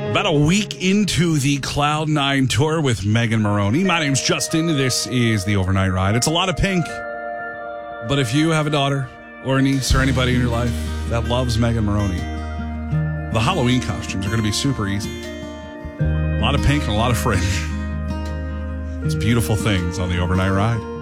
About a week into the Cloud9 tour with Megan Moroney. My name's Justin. This is the Overnight Ride. It's a lot of pink, but if you have a daughter or a niece or anybody in your life that loves Megan Moroney, the Halloween costumes are going to be super easy. A lot of pink and a lot of fringe. It's beautiful things on the Overnight Ride.